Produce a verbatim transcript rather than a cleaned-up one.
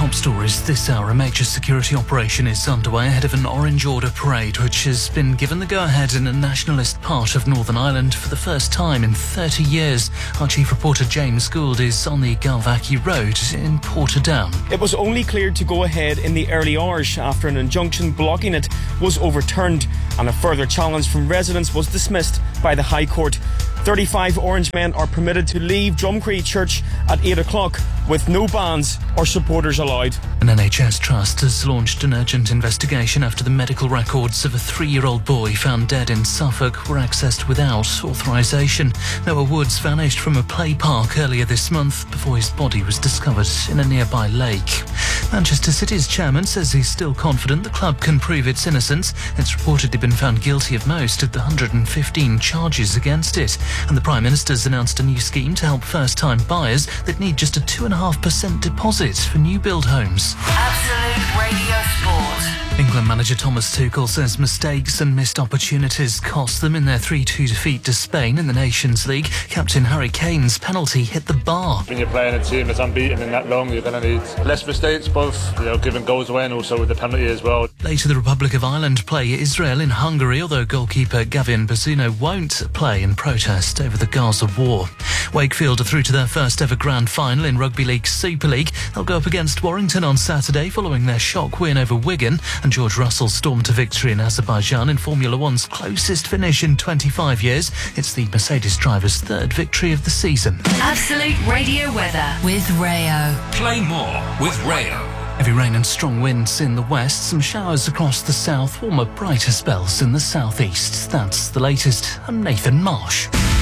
top stories this hour. A major security operation is underway ahead of an Orange Order parade, which has been given the go-ahead in a nationalist part of Northern Ireland for the first time in thirty years. Our chief reporter James Gould is on the Galvackie Road in Portadown. It was only cleared to go ahead in the early hours after an injunction blocking it was overturned, and a further challenge from residents was dismissed by the High Court. thirty-five Orange men are permitted to leave Drumcree Church at eight o'clock with no bands or supporters allowed. An N H S trust has launched an urgent investigation after the medical records of a three-year-old boy found dead in Suffolk were accessed without authorisation. Noah Woods vanished from a play park earlier this month before his body was discovered in a nearby lake. Manchester City's chairman says he's still confident the club can prove its innocence. It's reportedly been found guilty of most of the one hundred fifteen charges against it. And the Prime Minister's announced a new scheme to help first-time buyers that need just a two point five percent deposit for new build homes. Absolute Radio Sport. England manager Thomas Tuchel says mistakes and missed opportunities cost them in their three two defeat to Spain in the Nations League. Captain Harry Kane's penalty hit the bar. When you're playing a team that's unbeaten in that long, you're going to need less mistakes, both you know, giving goals away and also with the penalty as well. Later, the Republic of Ireland play Israel in Hungary, although goalkeeper Gavin Bazunu won't play in protest over the Gaza war. Wakefield are through to their first ever grand final in Rugby League Super League. They'll go up against Warrington on Saturday following their shock win over Wigan, and George Russell stormed to victory in Azerbaijan in Formula One's closest finish in twenty-five years. It's the Mercedes driver's third victory of the season. Absolute Radio weather with Rayo. Play more with Rayo. Heavy rain and strong winds in the west, some showers across the south, warmer, brighter spells in the southeast. That's the latest. I'm Nathan Marsh.